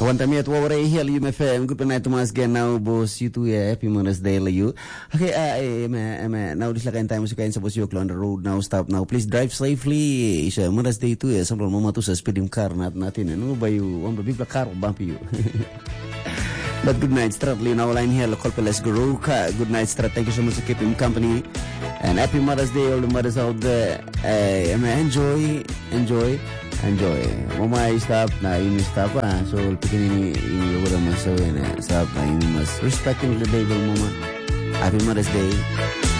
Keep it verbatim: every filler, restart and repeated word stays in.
Want me at what I hear you, my friend. Good night, Thomas. Again, now, boss, you too, yeah. Happy Mother's Day, you. Okay, uh, uh, now this like time so kain suppose you on the road now. Stop now. Please drive safely. Isa Mother's Day too, yeah. Sample mama to sa speeding car nat natin. Ano ba you? Ang bibla car bump you. But good night, Stratly. Now line here, local let's go. Good night, Strat. Thank you so much for keeping company. And happy Mother's Day, all the mothers out there. Uh, enjoy, enjoy. Enjoy. Mama stop na ini stop ah. So pikin ini ini udah masuk ini stop na ini mas. Respecting the day mama. Happy Mother's Day.